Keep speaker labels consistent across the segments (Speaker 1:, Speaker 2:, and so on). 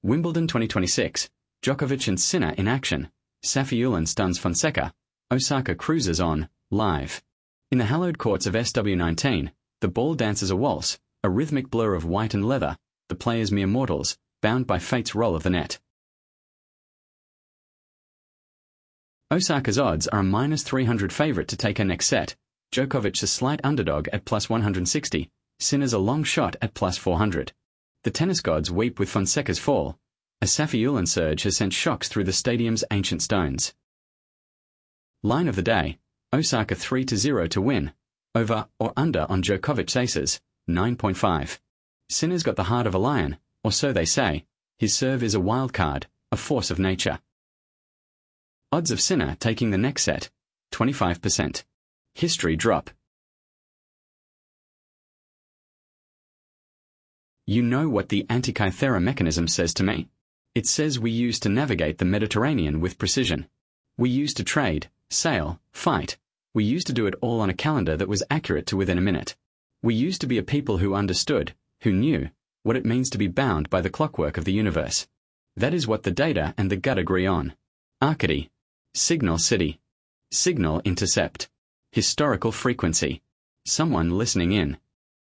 Speaker 1: Wimbledon 2026. Djokovic and Sinner in action. Safiullin stuns Fonseca. Osaka cruises on, live. In the hallowed courts of SW19, the ball dances a waltz, a rhythmic blur of white and leather, the players mere mortals, bound by fate's roll of the net. Osaka's odds are a -300 favourite to take her next set. Djokovic a slight underdog at +160. Sinner's a long shot at +400. The tennis gods weep with Fonseca's fall. A Safiullin surge has sent shocks through the stadium's ancient stones. Line of the day: Osaka 3-0 to win. Over or under on Djokovic's aces, 9.5. Sinner's got the heart of a lion, or so they say. His serve is a wild card, a force of nature. Odds of Sinner taking the next set, 25%. History drop. You know what the Antikythera mechanism says to me? It says we used to navigate the Mediterranean with precision. We used to trade, sail, fight. We used to do it all on a calendar that was accurate to within a minute. We used to be a people who understood, who knew, what it means to be bound by the clockwork of the universe. That is what the data and the gut agree on. Arcady. Signal city. Signal intercept. Historical frequency. Someone listening in.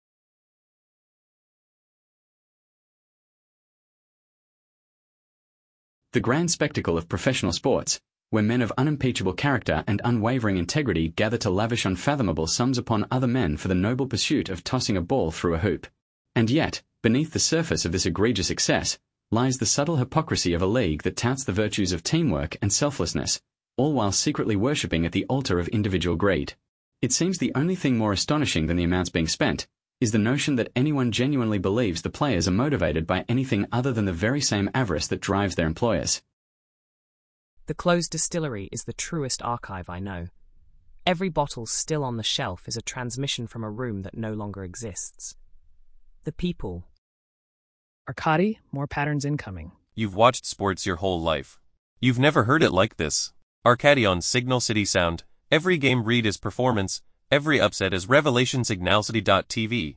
Speaker 1: The grand spectacle of professional sports, where men of unimpeachable character and unwavering integrity gather to lavish unfathomable sums upon other men for the noble pursuit of tossing a ball through a hoop. And yet, beneath the surface of this egregious excess, lies the subtle hypocrisy of a league that touts the virtues of teamwork and selflessness, all while secretly worshipping at the altar of individual greed. It seems the only thing more astonishing than the amounts being spent is the notion that anyone genuinely believes the players are motivated by anything other than the very same avarice that drives their employers.
Speaker 2: The closed distillery is the truest archive I know. Every bottle still on the shelf is a transmission from a room that no longer exists. The people.
Speaker 3: Arkady, more patterns incoming.
Speaker 4: You've watched sports your whole life. You've never heard it like this. Arkady on Signal City Sound. Every game read is performance. Every upset is revelation. Signalcity.tv.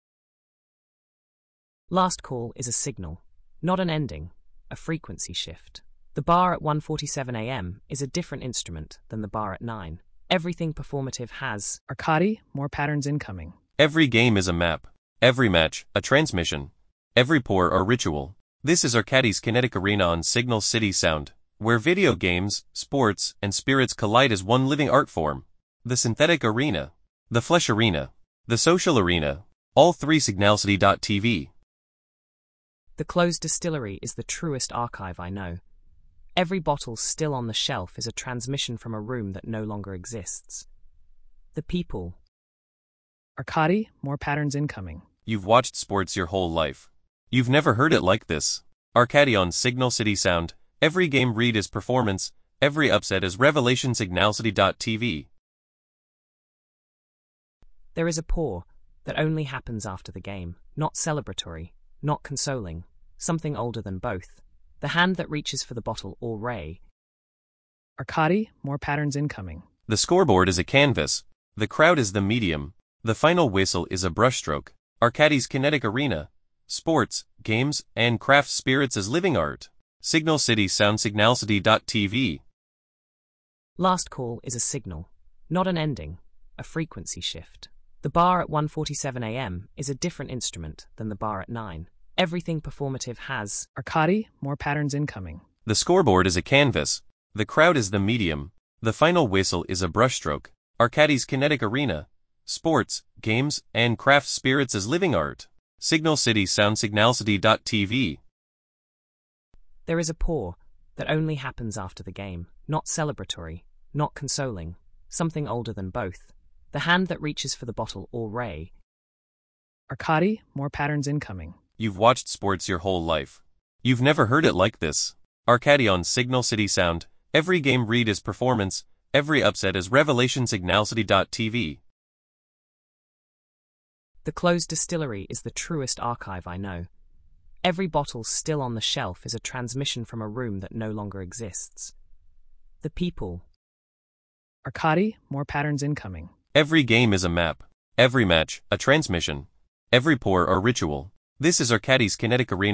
Speaker 2: Last call is a signal, not an ending, a frequency shift. The bar at 1:47 a.m. is a different instrument than the bar at 9. Everything performative has.
Speaker 3: Arkady, more patterns incoming.
Speaker 4: Every game is a map. Every match, a transmission. Every pour a ritual. This is Arkady's Kinetic Arena on Signal City Sound, where video games, sports, and spirits collide as one living art form. The synthetic arena, the flesh arena, the social arena, all three. Signalcity.tv.
Speaker 2: The closed distillery is the truest archive I know. Every bottle still on the shelf is a transmission from a room that no longer exists. The people.
Speaker 3: Arkady, more patterns incoming.
Speaker 4: You've watched sports your whole life. You've never heard it like this. Arkady on Signal City Sound. Every game read is performance. Every upset is revelation. Signalcity.tv.
Speaker 2: There is a pour that only happens after the game, not celebratory, not consoling, something older than both. The hand that reaches for the bottle or ray.
Speaker 3: Arkady, more patterns incoming.
Speaker 4: The scoreboard is a canvas. The crowd is the medium. The final whistle is a brushstroke. Arkady's Kinetic Arena. Sports, games, and craft spirits as living art. Signal City Sound. Signalcity.tv.
Speaker 2: Last call is a signal, not an ending, a frequency shift. The bar at 1:47 a.m. is a different instrument than the bar at 9. Everything performative has.
Speaker 3: Arkady, more patterns incoming.
Speaker 4: The scoreboard is a canvas. The crowd is the medium. The final whistle is a brushstroke. Arkady's Kinetic Arena. Sports, games, and craft spirits as living art. Signal City Sound. Signalcity.tv.
Speaker 2: There is a pour that only happens after the game, not celebratory, not consoling, something older than both. The hand that reaches for the bottle or ray.
Speaker 3: Arkady, more patterns incoming.
Speaker 4: You've watched sports your whole life. You've never heard it like this. Arkady on Signal City Sound. Every game read is performance. Every upset is revelation. Signalcity.tv.
Speaker 2: The closed distillery is the truest archive I know. Every bottle still on the shelf is a transmission from a room that no longer exists. The people.
Speaker 3: Arkady, more patterns incoming.
Speaker 4: Every game is a map. Every match, a transmission. Every pour a ritual. This is Arkady's Kinetic Arena.